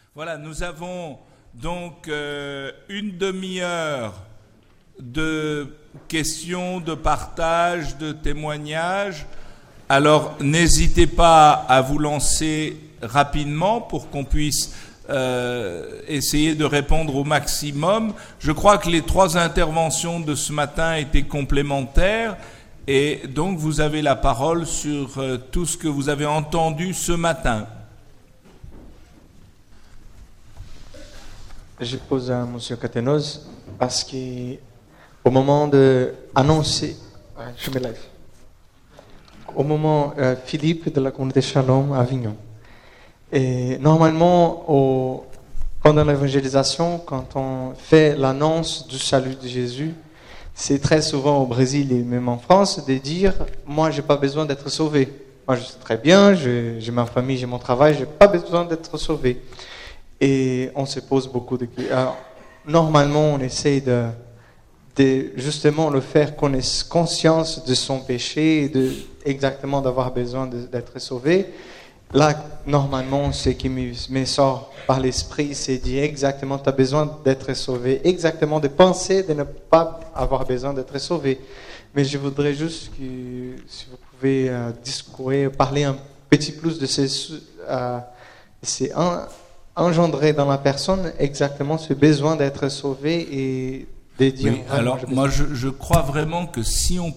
Voilà, nous avons donc une demi-heure de questions, de partage, de témoignages. Alors, n'hésitez pas à vous lancer rapidement pour qu'on puisse essayer de répondre au maximum. Je crois que les 3 interventions de ce matin étaient complémentaires et donc vous avez la parole sur tout ce que vous avez entendu ce matin. Je pose à M. Catenos parce qu'au moment d'annoncer, je me lève, au moment Philippe de la communauté Shalom à Avignon, et normalement pendant l'évangélisation, quand on fait l'annonce du salut de Jésus, c'est très souvent au Brésil et même en France de dire « moi j'ai pas besoin d'être sauvé, moi je suis très bien, j'ai ma famille, j'ai mon travail, j'ai pas besoin d'être sauvé ». Et on se pose beaucoup de questions. Alors, normalement, on essaie de justement le faire qu'on ait conscience de son péché et exactement d'avoir besoin d'être sauvé. Là, normalement, ce qui me sort par l'esprit, c'est de dire exactement, tu as besoin d'être sauvé, exactement de penser de ne pas avoir besoin d'être sauvé. Mais je voudrais juste que, si vous pouvez discourir, parler un petit plus de ces engendrer dans la personne exactement ce besoin d'être sauvé et de dire... Oui, alors moi je crois vraiment que si on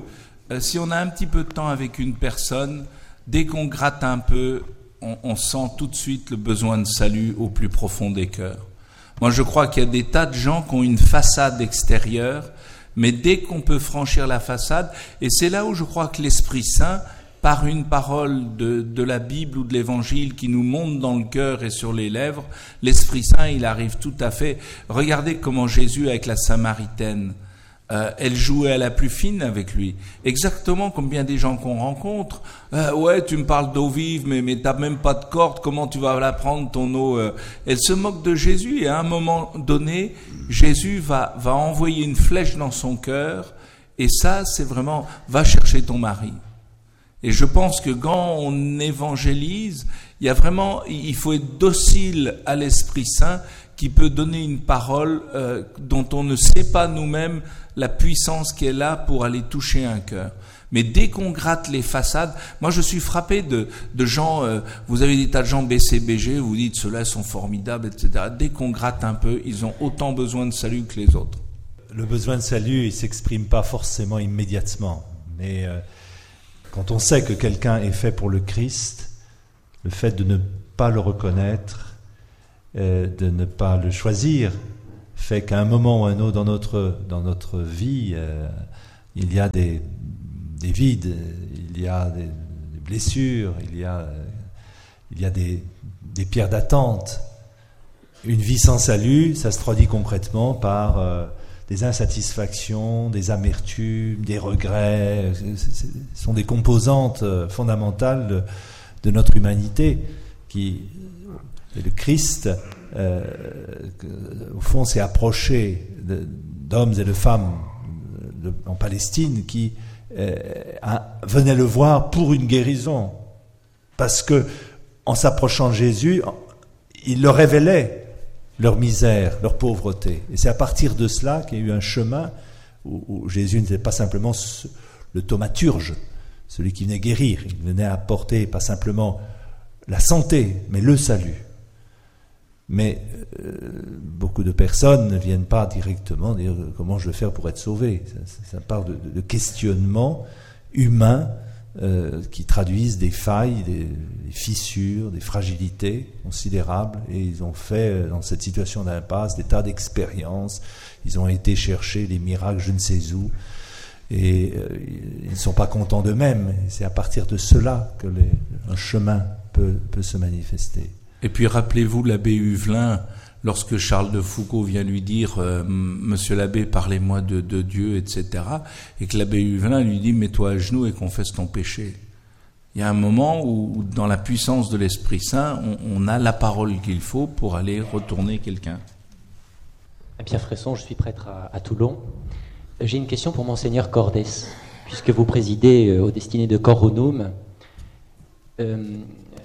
a un petit peu de temps avec une personne, dès qu'on gratte un peu, on sent tout de suite le besoin de salut au plus profond des cœurs. Moi je crois qu'il y a des tas de gens qui ont une façade extérieure, mais dès qu'on peut franchir la façade, et c'est là où je crois que l'Esprit Saint, par une parole de la Bible ou de l'Évangile qui nous monte dans le cœur et sur les lèvres, l'Esprit Saint, il arrive tout à fait. Regardez comment Jésus, avec la Samaritaine, elle jouait à la plus fine avec lui. Exactement comme bien des gens qu'on rencontre. Ouais, tu me parles d'eau vive, mais t'as même pas de corde, comment tu vas la prendre, ton eau Elle se moque de Jésus et à un moment donné, Jésus va envoyer une flèche dans son cœur et ça, c'est vraiment, va chercher ton mari. Et je pense que quand on évangélise, il faut être docile à l'Esprit Saint qui peut donner une parole dont on ne sait pas nous-mêmes la puissance qu'elle a pour aller toucher un cœur. Mais dès qu'on gratte les façades, moi je suis frappé de gens, vous avez des tas de gens BCBG, vous dites ceux-là sont formidables, etc. Dès qu'on gratte un peu, ils ont autant besoin de salut que les autres. Le besoin de salut, il ne s'exprime pas forcément immédiatement, mais... Quand on sait que quelqu'un est fait pour le Christ, le fait de ne pas le reconnaître, de ne pas le choisir, fait qu'à un moment ou à un autre dans notre vie, il y a des vides, il y a des blessures, il y a des pierres d'attente. Une vie sans salut, ça se traduit concrètement par... des insatisfactions, des amertumes, des regrets, ce sont des composantes fondamentales de notre humanité et le Christ, au fond, s'est approché d'hommes et de femmes en Palestine qui venaient le voir pour une guérison, parce que en s'approchant de Jésus, il leur révélait leur misère, leur pauvreté. Et c'est à partir de cela qu'il y a eu un chemin où Jésus n'était pas simplement le thaumaturge, celui qui venait guérir. Il venait apporter pas simplement la santé, mais le salut. Mais beaucoup de personnes ne viennent pas directement dire comment je vais faire pour être sauvé. Ça parle de questionnements humains qui traduisent des failles, des fissures, des fragilités considérables, et ils ont fait dans cette situation d'impasse des tas d'expériences, ils ont été chercher les miracles je ne sais où, et ils ne sont pas contents d'eux-mêmes, et c'est à partir de cela que un chemin peut se manifester. Et puis rappelez-vous l'abbé Huvelin, lorsque Charles de Foucault vient lui dire « Monsieur l'abbé, parlez-moi de Dieu, etc. » et que l'abbé Huvelin lui dit « Mets-toi à genoux et confesse ton péché. » Il y a un moment où dans la puissance de l'Esprit Saint, on a la parole qu'il faut pour aller retourner quelqu'un. Pierre Fresson, je suis prêtre à Toulon. J'ai une question pour Monseigneur Cordes, puisque vous présidez aux destinées de Coronum.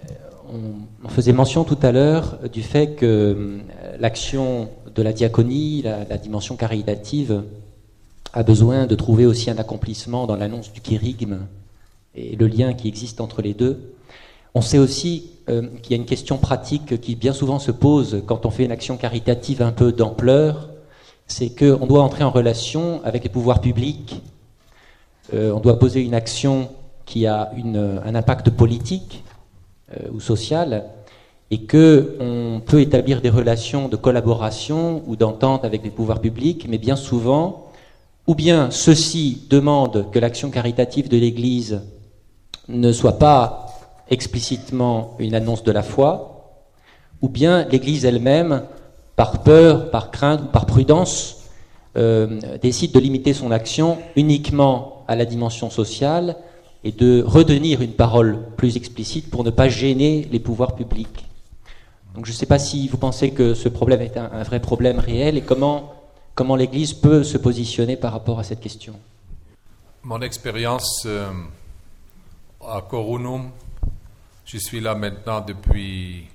on faisait mention tout à l'heure du fait que l'action de la diaconie, la dimension caritative, a besoin de trouver aussi un accomplissement dans l'annonce du kérygme et le lien qui existe entre les deux. On sait aussi qu'il y a une question pratique qui bien souvent se pose quand on fait une action caritative un peu d'ampleur, c'est qu'on doit entrer en relation avec les pouvoirs publics. On doit poser une action qui a un impact politique ou social, et qu'on peut établir des relations de collaboration ou d'entente avec les pouvoirs publics, mais bien souvent, ou bien ceux-ci demandent que l'action caritative de l'Église ne soit pas explicitement une annonce de la foi, ou bien l'Église elle-même, par peur, par crainte ou par prudence, décide de limiter son action uniquement à la dimension sociale et de retenir une parole plus explicite pour ne pas gêner les pouvoirs publics. Donc je ne sais pas si vous pensez que ce problème est un vrai problème réel et comment l'Église peut se positionner par rapport à cette question. Mon expérience à Corunum, je suis là maintenant depuis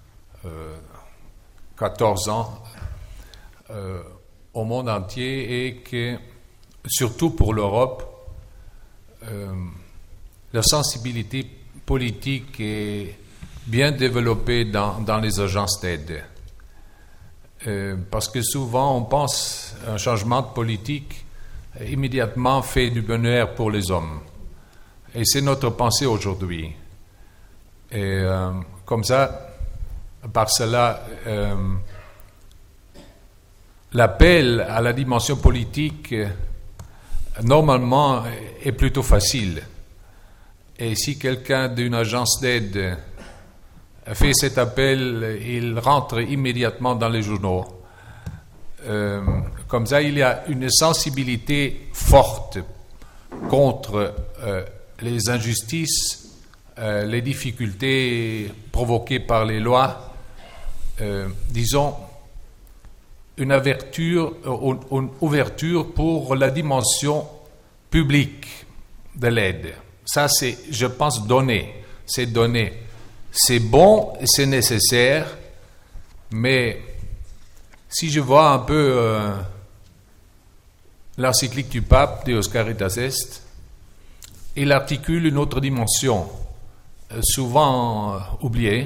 14 ans au monde entier, et que, surtout pour l'Europe, la sensibilité politique est bien développée dans les agences d'aide. Parce que souvent on pense un changement de politique immédiatement fait du bonheur pour les hommes. Et c'est notre pensée aujourd'hui. Et comme ça, par cela, l'appel à la dimension politique, normalement, est plutôt facile. Et si quelqu'un d'une agence d'aide fait cet appel, il rentre immédiatement dans les journaux. Comme ça, il y a une sensibilité forte contre les injustices, les difficultés provoquées par les lois, disons, une ouverture pour la dimension publique de l'aide. Ça, c'est, je pense, donné. C'est donné. C'est bon, c'est nécessaire, mais si je vois un peu l'encyclique du pape, Deus Caritas Est, il articule une autre dimension, souvent oubliée.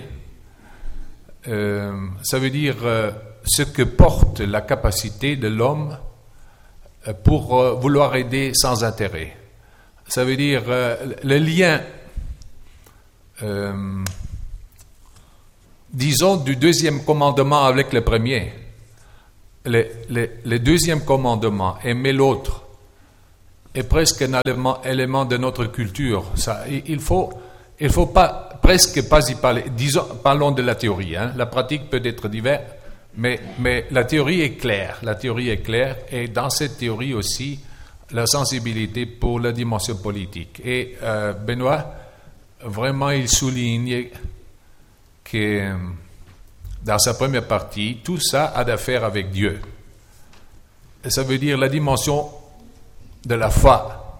Ça veut dire ce que porte la capacité de l'homme pour vouloir aider sans intérêt. Ça veut dire le lien, disons, du deuxième commandement avec le premier. Le deuxième commandement, aimer l'autre, est presque un élément de notre culture. Ça, il faut pas, presque pas y parler. Disons, parlons de la théorie. La pratique peut être diverse, mais la théorie est claire. La théorie est claire, et dans cette théorie aussi, la sensibilité pour la dimension politique. Et Benoît, vraiment, il souligne que dans sa première partie, tout ça a d'affaire avec Dieu. Et ça veut dire la dimension de la foi.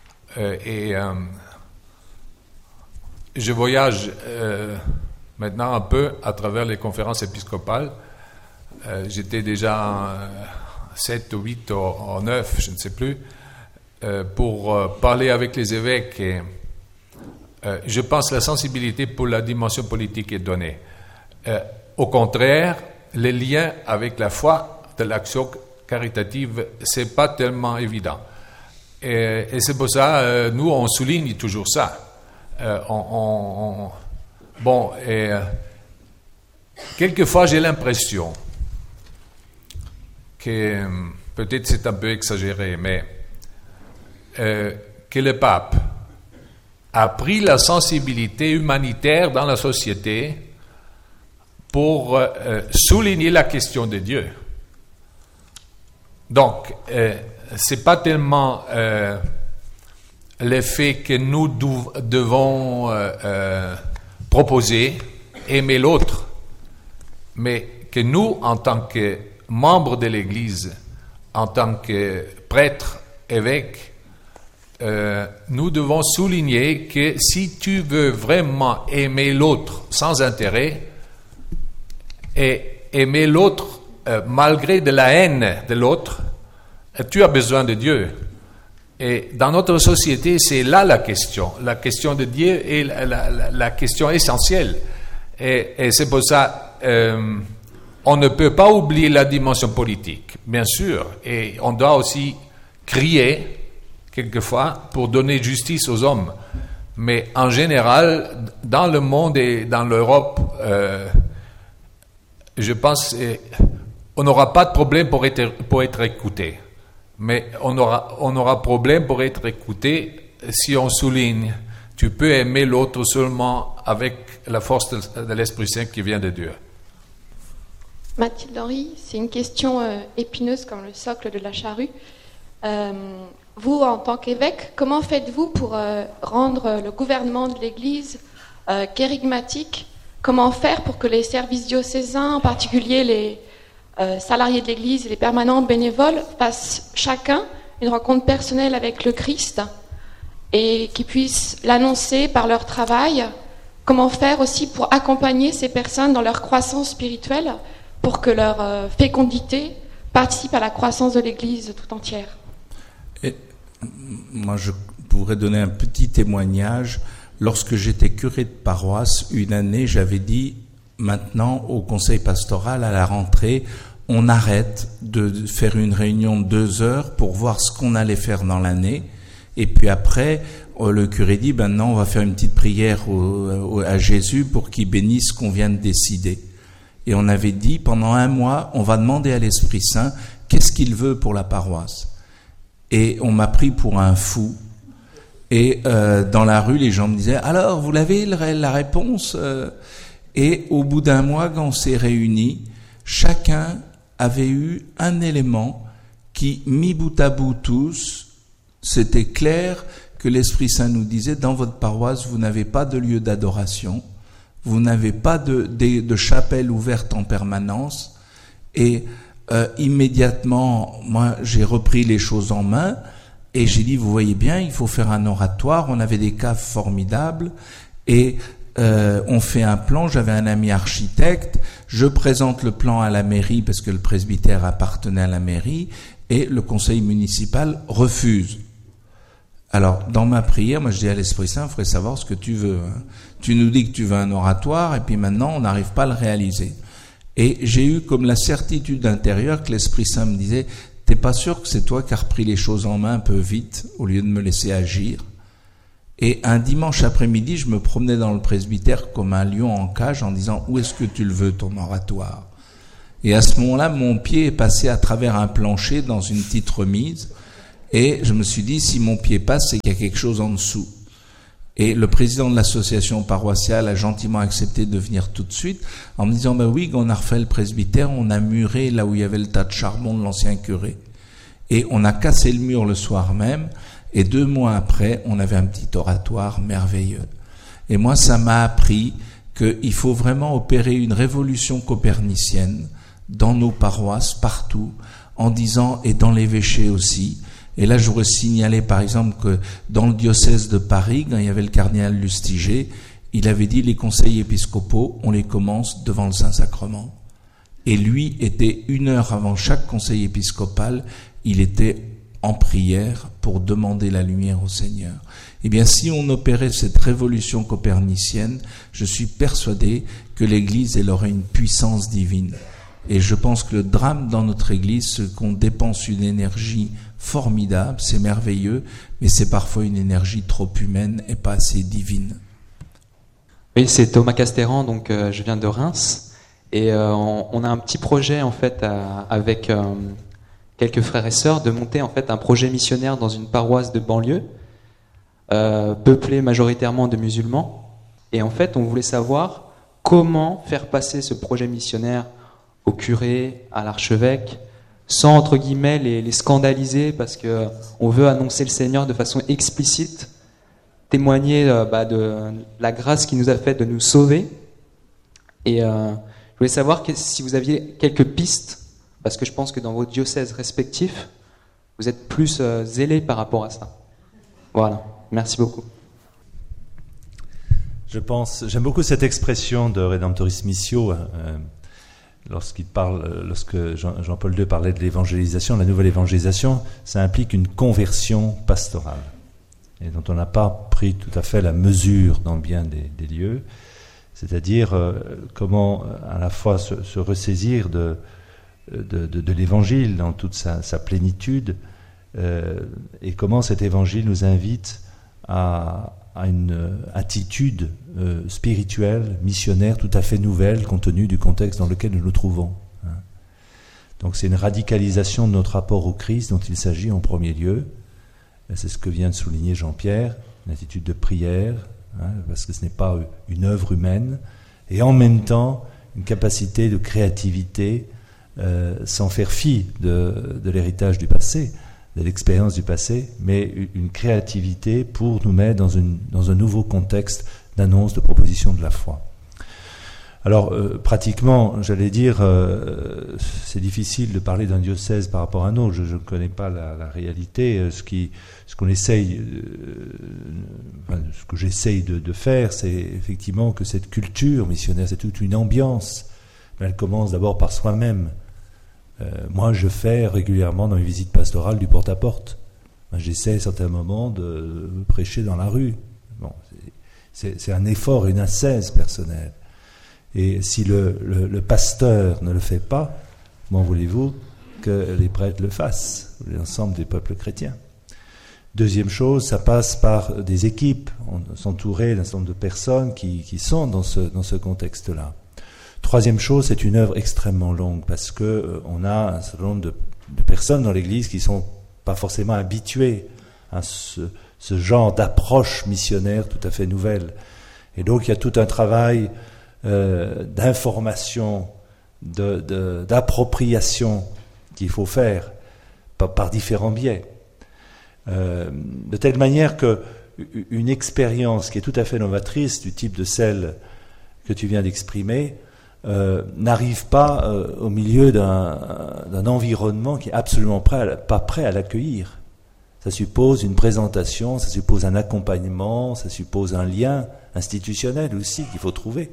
Je voyage maintenant un peu à travers les conférences épiscopales. J'étais déjà en 7 ou 8 ou en 9, je ne sais plus, pour parler avec les évêques. Et je pense que la sensibilité pour la dimension politique est donnée. Au contraire, les liens avec la foi de l'action caritative, c'est pas tellement évident. Et c'est pour ça, nous, on souligne toujours ça. Quelquefois, j'ai l'impression que, peut-être c'est un peu exagéré, mais que le pape a pris la sensibilité humanitaire dans la société pour souligner la question de Dieu. Donc, c'est pas tellement le fait que nous devons proposer, aimer l'autre, mais que nous, en tant que membres de l'Église, en tant que prêtres, évêques, nous devons souligner que si tu veux vraiment aimer l'autre sans intérêt et aimer l'autre malgré de la haine de l'autre, tu as besoin de Dieu. Et dans notre société, c'est là la question de Dieu est la question essentielle. Et c'est pour ça on ne peut pas oublier la dimension politique, bien sûr, et on doit aussi crier quelquefois pour donner justice aux hommes. Mais en général, dans le monde et dans l'Europe, je pense qu'on n'aura pas de problème pour être écouté. Mais on aura problème pour être écouté si on souligne tu peux aimer l'autre seulement avec la force de l'Esprit Saint qui vient de Dieu. Mathilde Henry, c'est une question épineuse comme le socle de la charrue. Vous, en tant qu'évêque, comment faites-vous pour rendre le gouvernement de l'Église kérygmatique? Comment faire pour que les services diocésains, en particulier les salariés de l'Église et les permanents bénévoles, fassent chacun une rencontre personnelle avec le Christ et qu'ils puissent l'annoncer par leur travail? Comment faire aussi pour accompagner ces personnes dans leur croissance spirituelle pour que leur fécondité participe à la croissance de l'Église tout entière? Et moi, je pourrais donner un petit témoignage. Lorsque j'étais curé de paroisse, une année, j'avais dit, maintenant, au conseil pastoral, à la rentrée, on arrête de faire une réunion de 2 heures pour voir ce qu'on allait faire dans l'année. Et puis après, le curé dit, maintenant, on va faire une petite prière à Jésus pour qu'il bénisse ce qu'on vient de décider. Et on avait dit, pendant 1 mois, on va demander à l'Esprit Saint, qu'est-ce qu'il veut pour la paroisse? Et on m'a pris pour un fou. Et dans la rue, les gens me disaient, alors, vous l'avez la réponse? Et au bout d'1 mois, quand on s'est réunis, chacun avait eu un élément qui, mis bout à bout tous, c'était clair que l'Esprit Saint nous disait, dans votre paroisse, vous n'avez pas de lieu d'adoration, vous n'avez pas de chapelle ouverte en permanence. Et immédiatement, moi, j'ai repris les choses en main et j'ai dit, vous voyez bien, il faut faire un oratoire. On avait des caves formidables et on fait un plan. J'avais un ami architecte. Je présente le plan à la mairie parce que le presbytère appartenait à la mairie et le conseil municipal refuse. Alors, dans ma prière, moi je dis à l'Esprit Saint, il faudrait savoir ce que tu veux. Hein. Tu nous dis que tu veux un oratoire, et puis maintenant on n'arrive pas à le réaliser. Et j'ai eu comme la certitude intérieure que l'Esprit Saint me disait, t'es pas sûr que c'est toi qui as repris les choses en main un peu vite, au lieu de me laisser agir? Et un dimanche après-midi, je me promenais dans le presbytère comme un lion en cage en disant, où est-ce que tu le veux ton oratoire? Et à ce moment-là, mon pied est passé à travers un plancher dans une petite remise. Et je me suis dit, si mon pied passe, c'est qu'il y a quelque chose en dessous. Et le président de l'association paroissiale a gentiment accepté de venir tout de suite, en me disant, oui, on a refait le presbytère, on a muré là où il y avait le tas de charbon de l'ancien curé. Et on a cassé le mur le soir même, et 2 mois après, on avait un petit oratoire merveilleux. Et moi, ça m'a appris qu'il faut vraiment opérer une révolution copernicienne dans nos paroisses, partout, en disant, et dans l'évêché aussi. Et là, je voudrais signaler, par exemple, que dans le diocèse de Paris, quand il y avait le cardinal Lustiger, il avait dit, les conseils épiscopaux, on les commence devant le Saint-Sacrement. Et lui était 1 heure avant chaque conseil épiscopal, il était en prière pour demander la lumière au Seigneur. Eh bien, si on opérait cette révolution copernicienne, je suis persuadé que l'Église, elle aurait une puissance divine. Et je pense que le drame dans notre Église, c'est qu'on dépense une énergie formidable, c'est merveilleux, mais c'est parfois une énergie trop humaine et pas assez divine. Oui, c'est Thomas Castéran, donc je viens de Reims, et on a un petit projet en fait avec quelques frères et sœurs de monter en fait un projet missionnaire dans une paroisse de banlieue, peuplée majoritairement de musulmans, et en fait on voulait savoir comment faire passer ce projet missionnaire au curé, à l'archevêque, sans entre guillemets les scandaliser, parce que on veut annoncer le Seigneur de façon explicite, témoigner de la grâce qu'il nous a faite de nous sauver. Et je voulais savoir si vous aviez quelques pistes, parce que je pense que dans vos diocèses respectifs, vous êtes plus zélés par rapport à ça. Voilà, merci beaucoup. J'aime beaucoup cette expression de Redemptoris Missio, lorsque Jean-Paul II parlait de l'évangélisation, la nouvelle évangélisation, ça implique une conversion pastorale, et dont on n'a pas pris tout à fait la mesure dans le bien des lieux, c'est-à-dire comment à la fois se ressaisir de l'évangile dans toute sa plénitude, et comment cet évangile nous invite à une attitude spirituelle, missionnaire, tout à fait nouvelle, compte tenu du contexte dans lequel nous nous trouvons. Donc c'est une radicalisation de notre rapport au Christ dont il s'agit en premier lieu. Et c'est ce que vient de souligner Jean-Pierre, une attitude de prière, parce que ce n'est pas une œuvre humaine, et en même temps une capacité de créativité, sans faire fi de l'héritage du passé, de l'expérience du passé, mais une créativité pour nous mettre dans un nouveau contexte d'annonce, de proposition de la foi. Alors, pratiquement, j'allais dire, c'est difficile de parler d'un diocèse par rapport à un autre. Je ne connais pas la réalité. Ce qu'on essaye, ce que j'essaye de faire, c'est effectivement que cette culture missionnaire, c'est toute une ambiance. Elle commence d'abord par soi-même. Moi, je fais régulièrement dans mes visites pastorales du porte-à-porte. J'essaie à certains moments de prêcher dans la rue. Bon, c'est un effort, une ascèse personnelle. Et si le pasteur ne le fait pas, comment voulez-vous que les prêtres le fassent, l'ensemble des peuples chrétiens? Deuxième chose, ça passe par des équipes, s'entourer d'un certain nombre de personnes qui sont dans ce contexte-là. Troisième chose, c'est une œuvre extrêmement longue, parce que on a un certain nombre de personnes dans l'Église qui sont pas forcément habituées à ce genre d'approche missionnaire tout à fait nouvelle. Et donc il y a tout un travail d'information, d'appropriation qu'il faut faire par différents biais. De telle manière qu'une expérience qui est tout à fait novatrice, du type de celle que tu viens d'exprimer, n'arrive pas au milieu d'un environnement qui est absolument pas prêt à l'accueillir. Ça suppose une présentation, ça suppose un accompagnement, ça suppose un lien institutionnel aussi qu'il faut trouver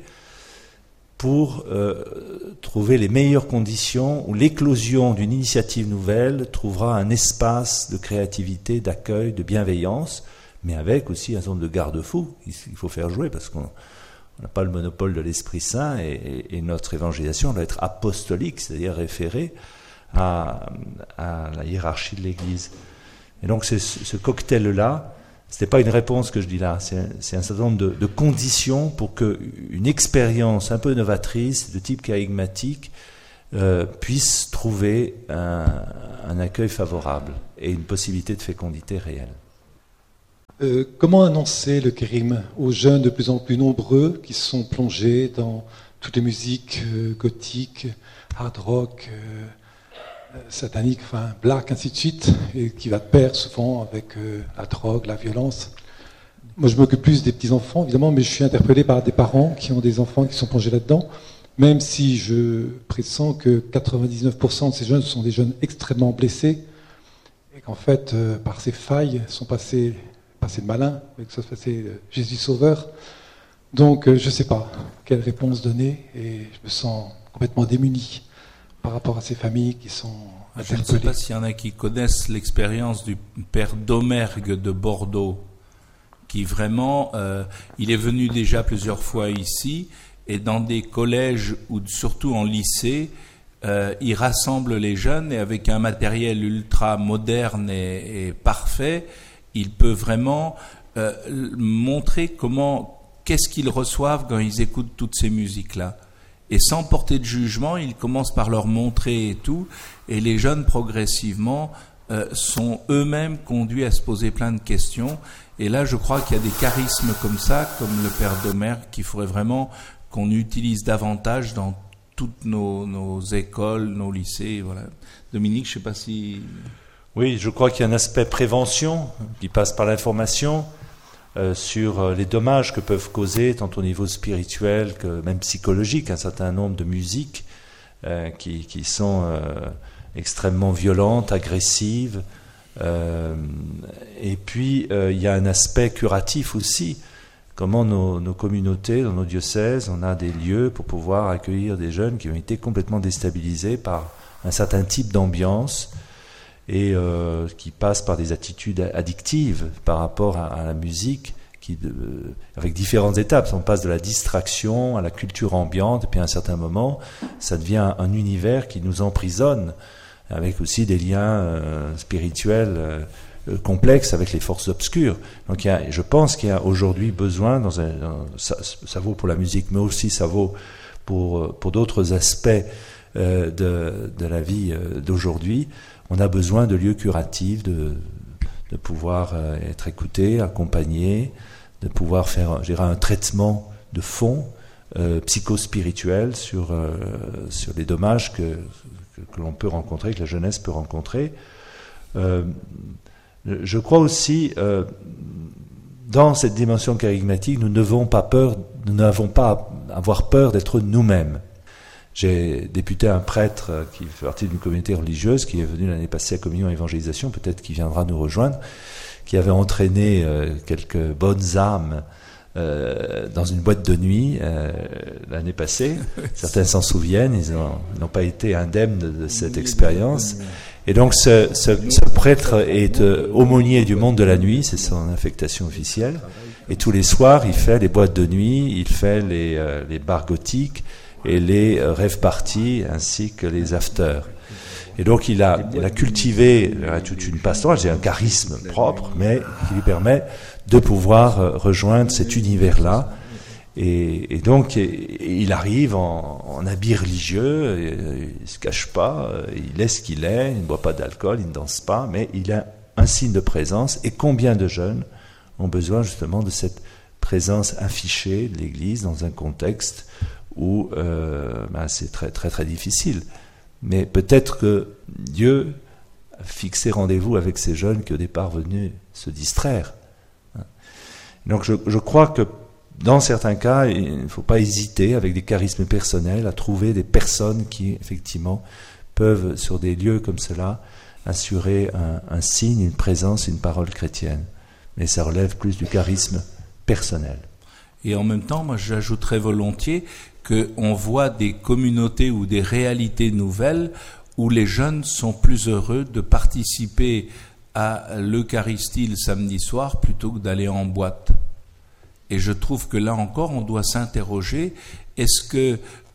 pour trouver les meilleures conditions où l'éclosion d'une initiative nouvelle trouvera un espace de créativité, d'accueil, de bienveillance, mais avec aussi un certain nombre de garde-fous qu'il faut faire jouer, parce qu'on n'a pas le monopole de l'Esprit Saint, et notre évangélisation doit être apostolique, c'est-à-dire référée à la hiérarchie de l'Église. Et donc ce cocktail-là, ce n'est pas une réponse que je dis là, c'est un certain nombre de conditions pour qu'une expérience un peu novatrice, de type charismatique, puisse trouver un accueil favorable et une possibilité de fécondité réelle. Comment annoncer le kérigme aux jeunes de plus en plus nombreux qui sont plongés dans toutes les musiques gothiques, hard rock, satanique, enfin black, ainsi de suite, et qui va de pair souvent avec la drogue, la violence. Moi, je m'occupe plus des petits-enfants, évidemment, mais je suis interpellé par des parents qui ont des enfants qui sont plongés là-dedans, même si je pressens que 99% de ces jeunes sont des jeunes extrêmement blessés, et qu'en fait, par ces failles, sont passés de malin, que ça se passait Jésus Sauveur. Donc, je ne sais pas quelle réponse donner, et je me sens complètement démuni par rapport à ces familles qui sont interpellées. Je ne sais pas s'il y en a qui connaissent l'expérience du père Domergue de Bordeaux, qui vraiment, il est venu déjà plusieurs fois ici, et dans des collèges ou surtout en lycée, il rassemble les jeunes, et avec un matériel ultra moderne et parfait, il peut vraiment montrer qu'est-ce qu'ils reçoivent quand ils écoutent toutes ces musiques-là. Et sans porter de jugement, il commence par leur montrer et tout, et les jeunes progressivement sont eux-mêmes conduits à se poser plein de questions. Et là, je crois qu'il y a des charismes comme ça, comme le père Domergue, qu'il faudrait vraiment qu'on utilise davantage dans toutes nos écoles, nos lycées. Voilà. Dominique, je ne sais pas si... Oui, je crois qu'il y a un aspect prévention qui passe par l'information sur les dommages que peuvent causer, tant au niveau spirituel que même psychologique, un certain nombre de musiques qui sont extrêmement violentes, agressives, Et puis, il y a un aspect curatif aussi. Comment nos communautés, dans nos diocèses, on a des lieux pour pouvoir accueillir des jeunes qui ont été complètement déstabilisés par un certain type d'ambiance et qui passent par des attitudes addictives par rapport à la musique, avec différentes étapes. On passe de la distraction à la culture ambiante, et puis à un certain moment, ça devient un univers qui nous emprisonne, avec aussi des liens spirituels complexes avec les forces obscures. Donc je pense qu'il y a aujourd'hui besoin, ça vaut pour la musique, mais aussi ça vaut pour d'autres aspects de la vie d'aujourd'hui, on a besoin de lieux curatifs, de pouvoir être écouté, accompagné, de pouvoir faire, je dirais, un traitement de fond psychospirituel sur les dommages que l'on peut rencontrer, que la jeunesse peut rencontrer. Je crois aussi, dans cette dimension charismatique, nous n'avons pas avoir peur d'être nous-mêmes. J'ai député un prêtre qui fait partie d'une communauté religieuse, qui est venu l'année passée à Communion Évangélisation, peut-être qu'il viendra nous rejoindre, qui avait entraîné quelques bonnes âmes dans une boîte de nuit l'année passée. Certains s'en souviennent, ils n'ont pas été indemnes de cette expérience. Et donc ce prêtre est aumônier du monde de la nuit, c'est son affectation officielle. Et tous les soirs, il fait les boîtes de nuit, il fait les bars gothiques et les rave parties ainsi que les afters. Et donc il a cultivé toute une pastorale, j'ai un charisme propre, mais qui lui permet de pouvoir rejoindre cet univers-là. Et donc il arrive en habit religieux, il ne se cache pas, il est ce qu'il est, il ne boit pas d'alcool, il ne danse pas, mais il a un signe de présence. Et combien de jeunes ont besoin justement de cette présence affichée de l'Église dans un contexte où c'est très très très difficile. Mais peut-être que Dieu a fixé rendez-vous avec ces jeunes qui au départ venaient se distraire. Donc je crois que dans certains cas, il ne faut pas hésiter avec des charismes personnels à trouver des personnes qui effectivement peuvent sur des lieux comme cela assurer un signe, une présence, une parole chrétienne. Mais ça relève plus du charisme personnel. Et en même temps, moi j'ajouterais volontiers qu'on voit des communautés ou des réalités nouvelles où les jeunes sont plus heureux de participer à l'Eucharistie le samedi soir plutôt que d'aller en boîte. Et je trouve que là encore, on doit s'interroger, est-ce que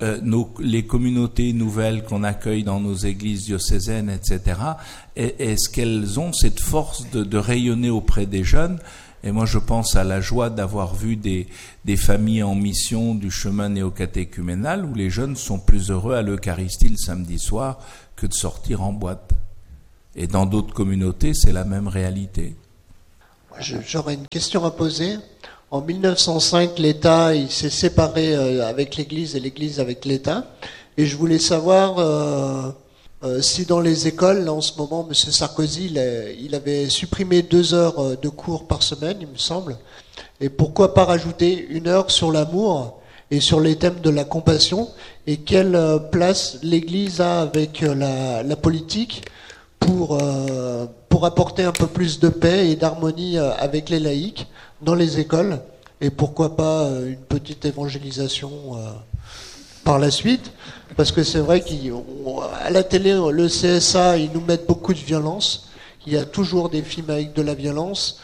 les communautés nouvelles qu'on accueille dans nos églises diocésaines, etc., est-ce qu'elles ont cette force de rayonner auprès des jeunes ? Et moi, je pense à la joie d'avoir vu des familles en mission du chemin néocatéchuménal où les jeunes sont plus heureux à l'Eucharistie le samedi soir que de sortir en boîte. Et dans d'autres communautés, c'est la même réalité. J'aurais une question à poser. En 1905, l'État il s'est séparé avec l'Église et l'Église avec l'État. Et je voulais savoir si dans les écoles, là, en ce moment, M. Sarkozy, il avait supprimé 2 heures de cours par semaine, il me semble. Et pourquoi pas rajouter 1 heure sur l'amour et sur les thèmes de la compassion? Et quelle place l'Église a avec la politique pour apporter un peu plus de paix et d'harmonie avec les laïcs dans les écoles, et pourquoi pas une petite évangélisation par la suite, parce que c'est vrai qu'à la télé, le CSA, ils nous mettent beaucoup de violence, il y a toujours des films avec de la violence,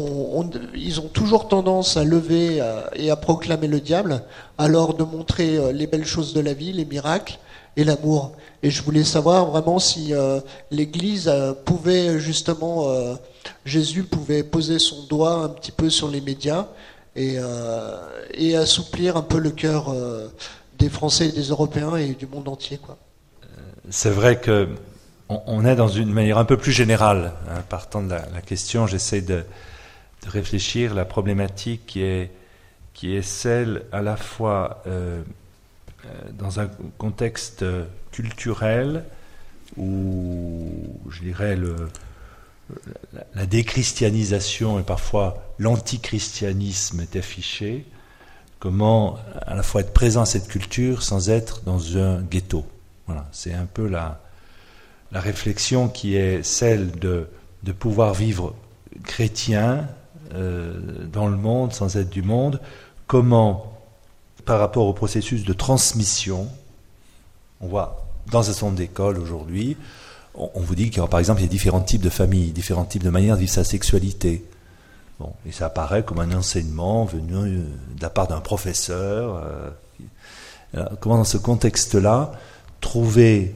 ils ont toujours tendance à lever et à proclamer le diable, alors de montrer les belles choses de la vie, les miracles et l'amour. Et je voulais savoir vraiment si l'Église pouvait justement, Jésus pouvait poser son doigt un petit peu sur les médias et assouplir un peu le cœur des Français et des Européens et du monde entier, quoi. C'est vrai que on est dans une manière un peu plus générale, hein, partant de la question, j'essaie de réfléchir la problématique qui est celle à la fois dans un contexte culturel où, je dirais, la déchristianisation et parfois l'antichristianisme est affiché, comment à la fois être présent à cette culture sans être dans un ghetto. Voilà, c'est un peu la réflexion qui est celle de de pouvoir vivre chrétien dans le monde sans être du monde, comment, par rapport au processus de transmission, on voit dans un certain nombre d'écoles aujourd'hui, on vous dit qu'il y a, par exemple, il y a différents types de familles, différents types de manières de vivre sa sexualité. Bon, et ça apparaît comme un enseignement venu de la part d'un professeur. Comment, dans ce contexte-là, trouver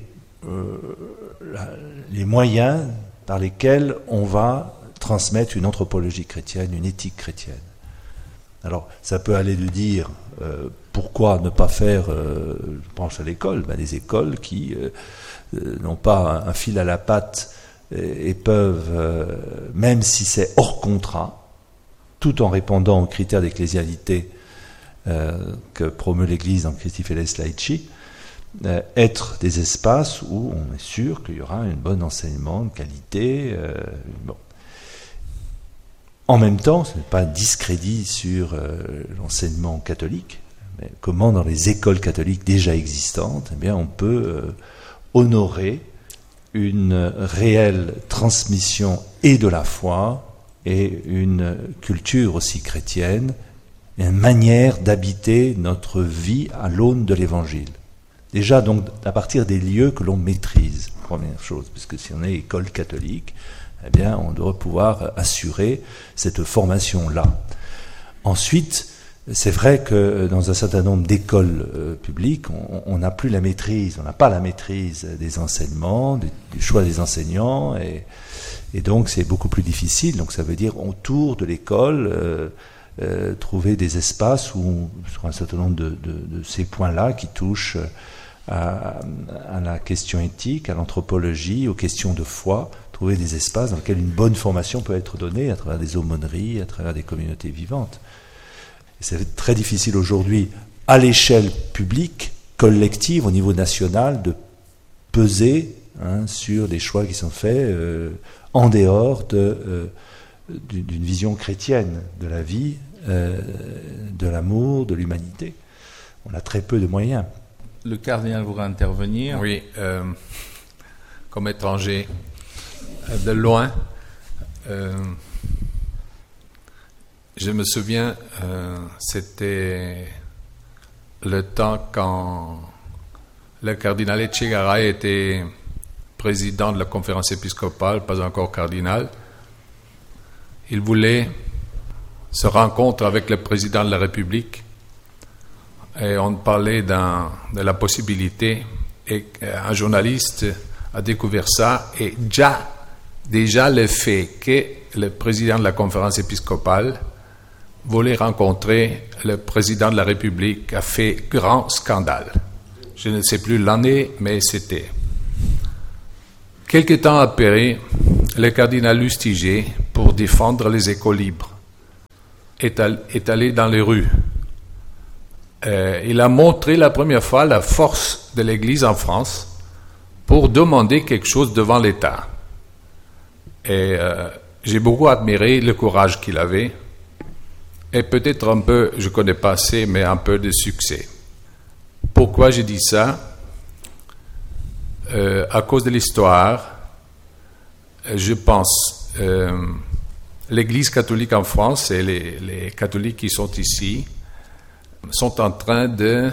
les moyens par lesquels on va transmettre une anthropologie chrétienne, une éthique chrétienne. Alors, ça peut aller de dire pourquoi ne pas faire, je pense à l'école, des écoles qui n'ont pas un fil à la patte et peuvent, même si c'est hors contrat, tout en répondant aux critères d'ecclésialité que promeut l'Église dans Christi Fidelis Laici, être des espaces où on est sûr qu'il y aura un bon enseignement de qualité. Bon. En même temps, ce n'est pas un discrédit sur l'enseignement catholique, mais comment dans les écoles catholiques déjà existantes, eh bien, on peut honorer une réelle transmission et de la foi et une culture aussi chrétienne, une manière d'habiter notre vie à l'aune de l'Évangile. Déjà, donc, à partir des lieux que l'on maîtrise, première chose, puisque si on est école catholique, eh bien, on doit pouvoir assurer cette formation-là. Ensuite, c'est vrai que dans un certain nombre d'écoles publiques, on n'a plus la maîtrise, on n'a pas la maîtrise des enseignements, du choix des enseignants, et donc c'est beaucoup plus difficile. Donc ça veut dire autour de l'école, trouver des espaces où, sur un certain nombre de ces points-là qui touchent à la question éthique, à l'anthropologie, aux questions de foi, trouver des espaces dans lesquels une bonne formation peut être donnée à travers des aumôneries, à travers des communautés vivantes. Et c'est très difficile aujourd'hui, à l'échelle publique, collective, au niveau national, de peser sur des choix qui sont faits en dehors d'une vision chrétienne de la vie, de l'amour, de l'humanité. On a très peu de moyens. Le cardinal voudrait intervenir. Oui, comme étranger, de loin, je me souviens, c'était le temps quand le cardinal Echegaray était président de la conférence épiscopale, pas encore cardinal. Il voulait se rencontrer avec le président de la République et on parlait de la possibilité, et un journaliste a découvert ça, et déjà le fait que le président de la conférence épiscopale voulait rencontrer le président de la République a fait grand scandale. Je ne sais plus l'année, mais c'était. Quelque temps après, le cardinal Lustiger, pour défendre les écoles libres, est allé dans les rues. Il a montré la première fois la force de l'Église en France pour demander quelque chose devant l'État. Et j'ai beaucoup admiré le courage qu'il avait, et peut-être un peu, je ne connais pas assez, mais un peu de succès. Pourquoi je dis ça ? À cause de l'histoire, je pense, l'Église catholique en France et les catholiques qui sont ici sont en train de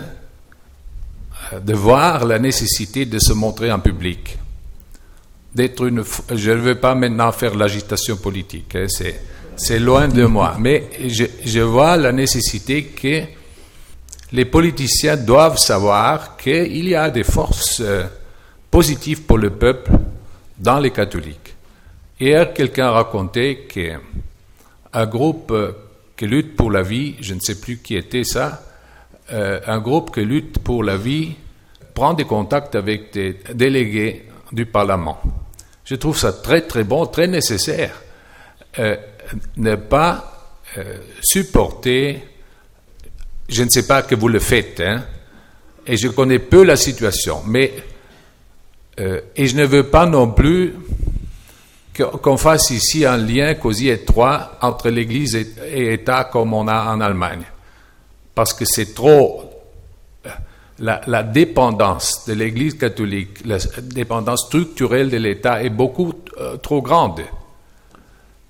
voir la nécessité de se montrer en public. Je ne veux pas maintenant faire l'agitation politique, hein, c'est loin de moi, mais je vois la nécessité que les politiciens doivent savoir qu'il y a des forces positives pour le peuple dans les catholiques. Hier, quelqu'un racontait qu'un groupe qui lutte pour la vie, je ne sais plus qui était ça, un groupe qui lutte pour la vie prend des contacts avec des délégués du Parlement. Je trouve ça très très bon, très nécessaire. Ne pas supporter, je ne sais pas que vous le faites, hein, et je connais peu la situation, mais et je ne veux pas non plus qu'on fasse ici un lien quasi étroit entre l'Église et État comme on a en Allemagne. Parce que c'est trop... La dépendance de l'Église catholique, la dépendance structurelle de l'État est beaucoup trop grande.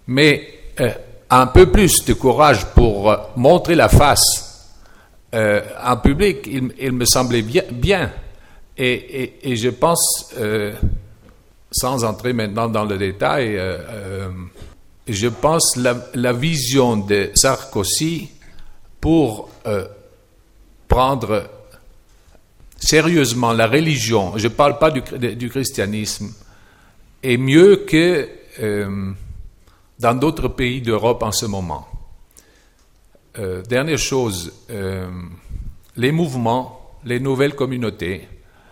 Mais un peu plus de courage pour montrer la face en public, il me semblait bien. Et je pense, sans entrer maintenant dans le détail, je pense la vision de Sarkozy pour prendre sérieusement la religion, je ne parle pas du christianisme, est mieux que dans d'autres pays d'Europe en ce moment. Dernière chose, les mouvements, les nouvelles communautés,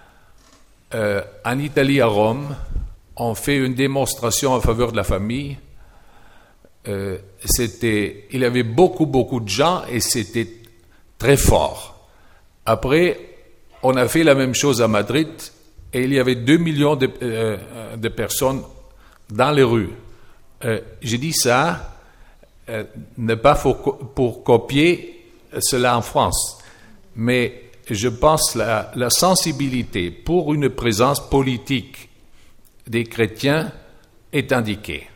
en Italie, à Rome, ont fait une démonstration en faveur de la famille. Il y avait beaucoup de gens et c'était très fort. Après, on a fait la même chose à Madrid et il y avait 2 millions de personnes dans les rues. Je dis ça, ne pas pour copier cela en France, mais je pense la sensibilité pour une présence politique des chrétiens est indiquée.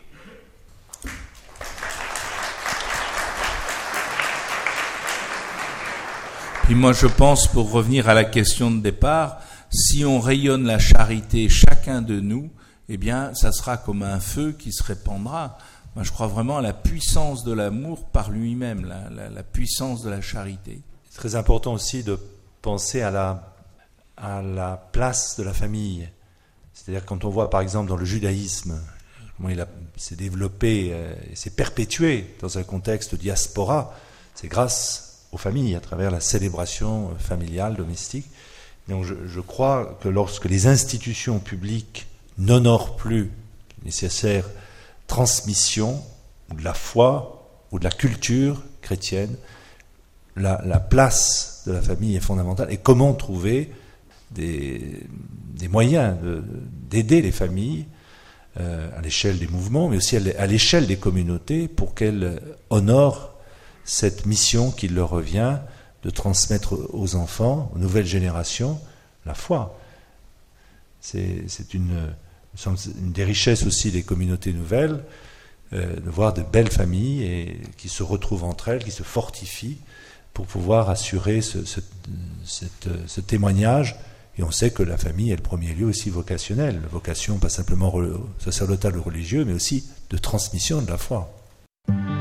Puis moi je pense, pour revenir à la question de départ, si on rayonne la charité chacun de nous, eh bien ça sera comme un feu qui se répandra. Moi je crois vraiment à la puissance de l'amour par lui-même, la puissance de la charité. C'est très important aussi de penser à la place de la famille. C'est-à-dire quand on voit par exemple dans le judaïsme, comment il s'est développé et s'est perpétué dans un contexte de diaspora, c'est grâce aux familles, à travers la célébration familiale, domestique. Donc je crois que lorsque les institutions publiques n'honorent plus la nécessaire transmission de la foi ou de la culture chrétienne, la place de la famille est fondamentale. Et comment trouver des moyens d'aider les familles à l'échelle des mouvements, mais aussi à l'échelle des communautés pour qu'elles honorent cette mission qui leur revient de transmettre aux enfants, aux nouvelles générations, la foi. C'est une des richesses aussi des communautés nouvelles, de voir de belles familles qui se retrouvent entre elles, qui se fortifient pour pouvoir assurer ce témoignage. Et on sait que la famille est le premier lieu aussi vocationnel, vocation pas simplement sacerdotale ou religieuse, mais aussi de transmission de la foi.